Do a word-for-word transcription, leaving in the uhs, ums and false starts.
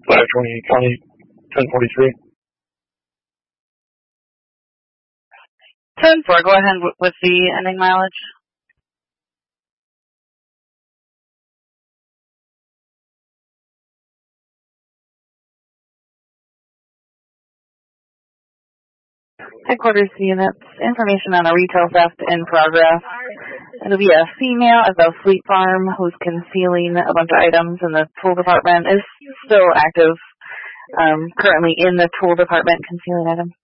five twenty County ten forty-three. ten four, go ahead with the ending mileage. Headquarters units, information on a retail theft in progress. It'll be a female at the Fleet Farm who's concealing a bunch of items, and the tool department is still active, um, currently in the tool department concealing items.